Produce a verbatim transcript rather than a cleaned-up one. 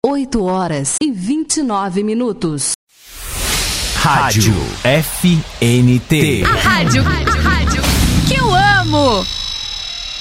oito horas e vinte e nove minutos. Rádio F N T. A rádio